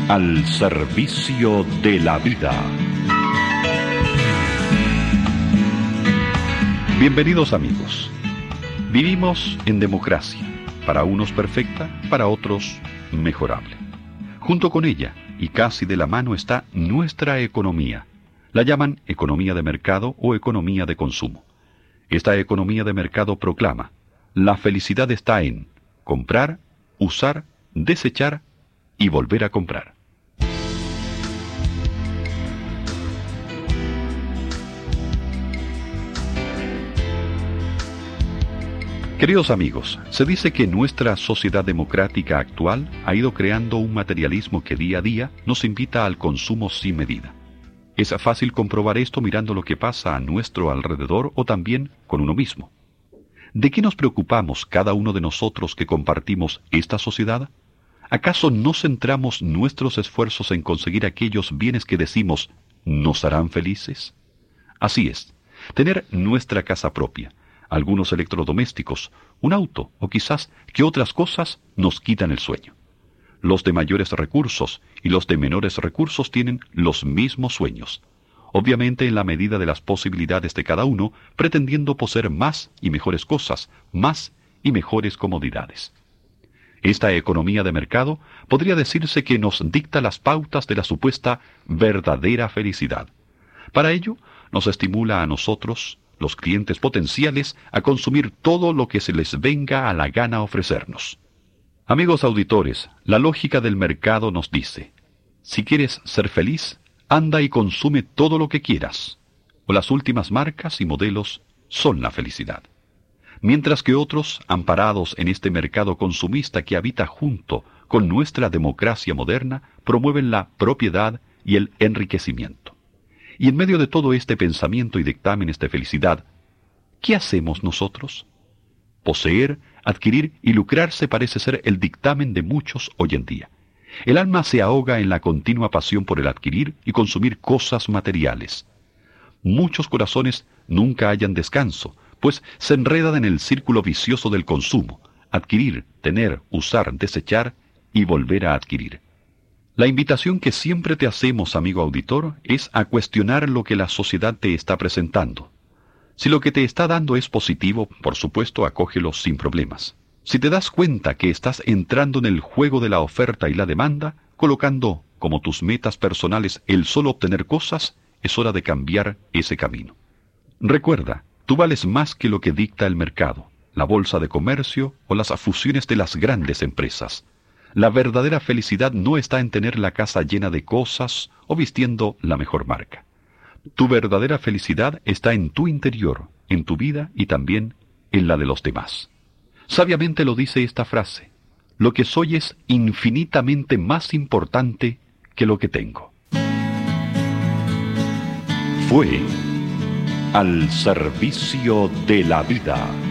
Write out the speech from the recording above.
Al servicio de la vida. Bienvenidos amigos. Vivimos en democracia, para unos perfecta, para otros mejorable. Junto con ella, y casi de la mano, está nuestra economía. La llaman economía de mercado o economía de consumo. Esta economía de mercado proclama: la felicidad está en comprar, usar, desechar y volver a comprar. Queridos amigos, se dice que nuestra sociedad democrática actual ha ido creando un materialismo que día a día nos invita al consumo sin medida. Es fácil comprobar esto mirando lo que pasa a nuestro alrededor o también con uno mismo. ¿De qué nos preocupamos cada uno de nosotros que compartimos esta sociedad? ¿Acaso no centramos nuestros esfuerzos en conseguir aquellos bienes que decimos nos harán felices? Así es, tener nuestra casa propia, algunos electrodomésticos, un auto o quizás que otras cosas nos quitan el sueño. Los de mayores recursos y los de menores recursos tienen los mismos sueños, obviamente en la medida de las posibilidades de cada uno, pretendiendo poseer más y mejores cosas, más y mejores comodidades. Esta economía de mercado podría decirse que nos dicta las pautas de la supuesta verdadera felicidad. Para ello, nos estimula a nosotros, los clientes potenciales, a consumir todo lo que se les venga a la gana ofrecernos. Amigos auditores, la lógica del mercado nos dice: si quieres ser feliz, anda y consume todo lo que quieras, o las últimas marcas y modelos son la felicidad. Mientras que otros, amparados en este mercado consumista que habita junto con nuestra democracia moderna, promueven la propiedad y el enriquecimiento. Y en medio de todo este pensamiento y dictámenes de felicidad, ¿qué hacemos nosotros? Poseer, adquirir y lucrarse parece ser el dictamen de muchos hoy en día. El alma se ahoga en la continua pasión por el adquirir y consumir cosas materiales. Muchos corazones nunca hallan descanso, pues se enredan en el círculo vicioso del consumo: adquirir, tener, usar, desechar y volver a adquirir. La invitación que siempre te hacemos, amigo auditor, es a cuestionar lo que la sociedad te está presentando. Si lo que te está dando es positivo, por supuesto, acógelo sin problemas. Si te das cuenta que estás entrando en el juego de la oferta y la demanda, colocando como tus metas personales el solo obtener cosas, es hora de cambiar ese camino. Recuerda, tú vales más que lo que dicta el mercado, la bolsa de comercio o las fusiones de las grandes empresas. La verdadera felicidad no está en tener la casa llena de cosas o vistiendo la mejor marca. Tu verdadera felicidad está en tu interior, en tu vida y también en la de los demás. Sabiamente lo dice esta frase: lo que soy es infinitamente más importante que lo que tengo. Fue Al servicio de la vida.